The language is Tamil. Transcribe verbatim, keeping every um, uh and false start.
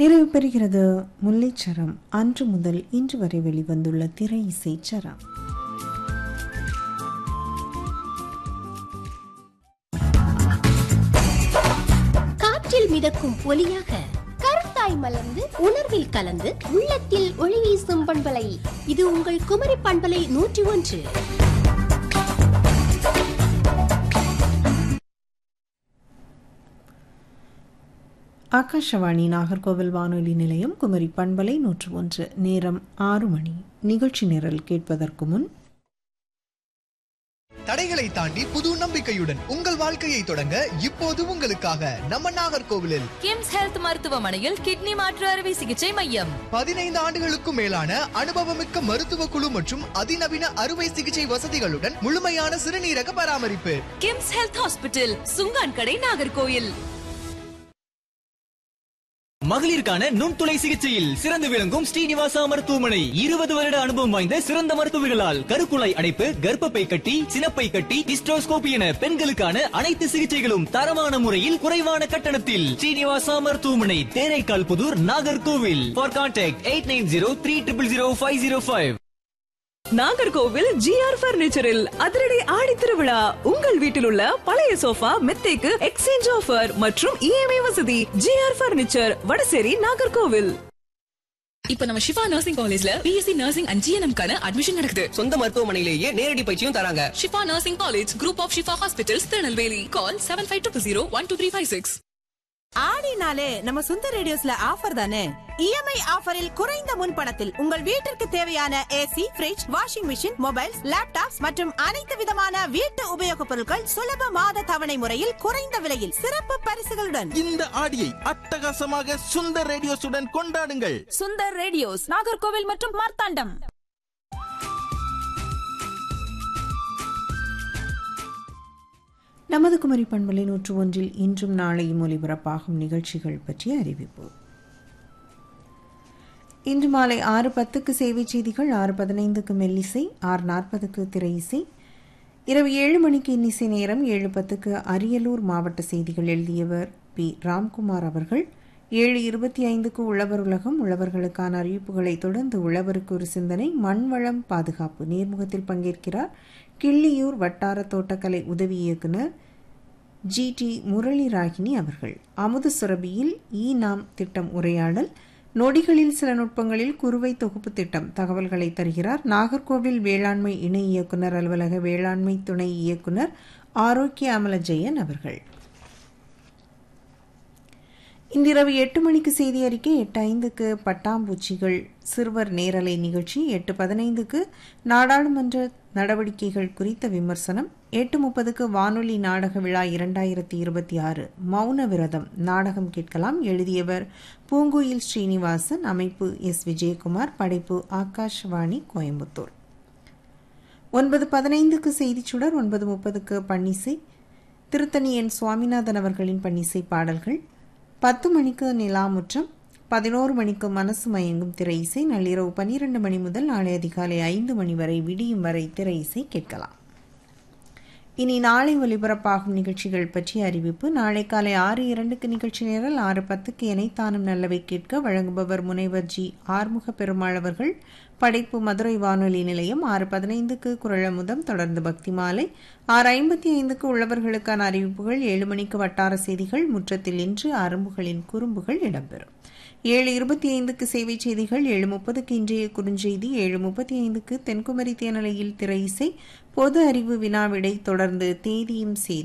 நிறைவு பெறுகிறது முல்லைச்சரம். அன்று முதல் இன்று வரை வெளிவந்துள்ள திரை இசை சரம். காற்றில் மிதக்கும் ஒலியாக கருத்தாய் மலர்ந்து உணர்வில் கலந்து உள்ளத்தில் ஒளி வீசும் பண்பலை. இது உங்கள் குமரி பண்பலை நூற்றி ஒன்று. ஆகாஷவாணி நாகர்கோவில் வானொலி நிலையம், குமரி பண்பலை நூற்று ஒன்று. நேரம் ஆறு மணி. நிகழ்ச்சி நிரல் கேட்பதற்கு முன் தடைகளை தாண்டி புது நம்பிக்கையுடன் உங்கள் வாழ்க்கையை தொடங்க இப்போது உங்களுக்காக நம்ம நாகர்கோவிலில் கிம்ஸ் ஹெல்த் மருத்துவமனையில் கிட்னி மாற்று அறுவை சிகிச்சை மையம். பதினைந்து ஆண்டுகளுக்கும் மேலான அனுபவமிக்க மருத்துவ குழு மற்றும் அதிநவீன அறுவை சிகிச்சை வசதிகளுடன் முழுமையான சிறுநீரக பராமரிப்பு. கிம்ஸ் ஹெல்த் ஹாஸ்பிட்டல், சுங்கான் கடை, நாகர்கோவில். மகளிருக்கான நுண்துளை சிகிச்சையில் சிறந்து விளங்கும் ஸ்ரீனிவாசா மருத்துவமனை. இருபது வருட அனுபவம் வாய்ந்த சிறந்த மருத்துவர்களால் கருக்குழாய் அடைப்பு, கர்ப்பப்பை கட்டி, சினப்பை கட்டி, ஹிஸ்டோஸ்கோபி என பெண்களுக்கான அனைத்து சிகிச்சைகளும் தரமான முறையில் குறைவான கட்டணத்தில். ஸ்ரீனிவாசா மருத்துவமனை, Theraikkal Pudur, Nagercoil. For contact eight nine zero three triple zero five zero five. Nagercoil GR பர்னிச்சரில் அதிரடி ஆடி திருவிழா. உங்கள் வீட்டில் உள்ள பழைய சோஃபா மெத்தைக்கு எக்ஸ்சேஞ்ச் ஆஃபர் மற்றும் இஎம்ஐ வசதி. GR furniture, Vadasery, Nagercoil. இப்ப நம்ம ஷிஃபா நர்சிங் காலேஜ்ல பிஎஸ்சி நர்சிங் அண்ட் ஜிஎன்எம் கான அட்மிஷன் நடக்குது. சொந்த மருத்துவமனையிலேயே நேரடி பயிற்சியும் தராங்க. Shifa nursing college, group of Shifa hospitals, Tirunelveli. Call seven five two zero one two three five six. ஆடினாலே நம்ம சுந்தர் ரேடியோஸ்ல ஆஃபர் தானே. இஎம்ஐ ஆஃபரில் குறைந்த முன்பணத்தில் உங்கள் வீட்டிற்கு தேவையான AC, fridge, washing machine, mobiles, laptops மற்றும் அனைத்து விதமான வீட்டு உபயோகப் பொருட்கள் சுலப மாத தவணை முறையில் குறைந்த விலையில் சிறப்பு பரிசுகளுடன். இந்த ஆடியை அட்டகாசமாக சுந்தர் ரேடியோஸுடன் கொண்டாடுங்கள். சுந்தர் ரேடியோஸ், நாகர்கோவில் மற்றும் மார்த்தாண்டம். நமது குமரி பண்பலை நூற்று ஒன்றில் இன்றும் நாளையும் ஒலிபரப்பாகும் நிகழ்ச்சிகள் பற்றிய அறிவிப்பு. இன்று மாலை ஆறு பத்துக்கு சேவை செய்திகள், ஆறு பதினைந்துக்கு மெல்லிசை, ஆறு நாற்பதுக்கு திரை இசை, இரவு ஏழு மணிக்கு இன்னிசை நேரம், ஏழு பத்துக்கு அரியலூர் மாவட்ட செய்திகள் எழுதியவர் பி ராம்குமார் அவர்கள், ஏழு இருபத்தி ஐந்துக்கு உழவர் உலகம், உழவர்களுக்கான அறிவிப்புகளை தொடர்ந்து உழவருக்கு ஒரு சிந்தனை, மண்வளம் பாதுகாப்பு நேர்முகத்தில் பங்கேற்கிறார் கிள்ளியூர் வட்டார தோட்டக்கலை உதவி இயக்குனர் ஜி டி முரளி ராகினி அவர்கள். அமுது சுரபியில் ஈ நாம் திட்டம் உரையாடல், நொடிகளில் சில நுட்பங்களில் குறுவை தொகுப்பு திட்டம் தகவல்களை தருகிறார் நாகர்கோவில் வேளாண்மை இணை இயக்குனர் அலுவலக வேளாண்மை துணை இயக்குனர் ஆரோக்கிய அமல ஜெயன் அவர்கள். இன்றிரவு எட்டு மணிக்கு செய்தி அறிக்கை, எட்டு ஐந்துக்கு பட்டாம்பூச்சிகள் சிறுவர் நேரலை நிகழ்ச்சி, எட்டு பதினைந்துக்கு நாடாளுமன்ற நடவடிக்கைகள் குறித்த விமர்சனம், எட்டு முப்பதுக்கு வானொலி நாடக விழா இரண்டாயிரத்தி இருபத்தி ஆறு மௌன விரதம் நாடகம் கேட்கலாம். எழுதியவர் பூங்குயில் ஸ்ரீனிவாசன், அமைப்பு எஸ் விஜயகுமார், படைப்பு ஆகாஷ்வாணி கோயம்புத்தூர். ஒன்பது பதினைந்துக்கு செய்திச்சுடர், ஒன்பது முப்பதுக்கு பன்னிசை, திருத்தணி என் சுவாமிநாதன் அவர்களின் பன்னிசை பாடல்கள், பத்து மணிக்கு நிலாமுற்றம், பதினோரு மணிக்கு மனசு மயங்கும் திரை இசை, நள்ளிரவு பன்னிரண்டு மணி முதல் நாளை அதிகாலை ஐந்து மணி வரை விடியும் வரை திரை இசை கேட்கலாம். இனி நாளை ஒலிபரப்பாகும் நிகழ்ச்சிகள் பற்றிய அறிவிப்பு. நாளை காலை ஆறு இரண்டுக்கு நிகழ்ச்சி நேரல், ஆறு பத்துக்கு எனைத்தானும் நல்லவை கேட்க, வழங்குபவர் முனைவர் ஜி ஆறுமுக பெருமாள் அவர்கள், படைப்பு மதுரை வானொலி நிலையம். ஆறு பதினைந்துக்கு குரலமுதம், தொடர்ந்து பக்தி மாலை, ஆறு ஐம்பத்தி ஐந்துக்கு உள்ளவர்களுக்கான அறிவிப்புகள், ஏழு மணிக்கு வட்டார செய்திகள், முற்றத்தில் இன்று அரும்புகளின் குறும்புகள் இடம்பெறும். ஏழு இருபத்தி ஐந்துக்கு சேவை செய்திகள், ஏழு முப்பதுக்கு இன்றைய குறுஞ்செய்தி, ஏழு முப்பத்தி ஐந்துக்கு தென்குமரி தேனலையில் திரை இசை, பொது அறிவு வினாவிடை, தொடர்ந்து தேதியும் செய்தி.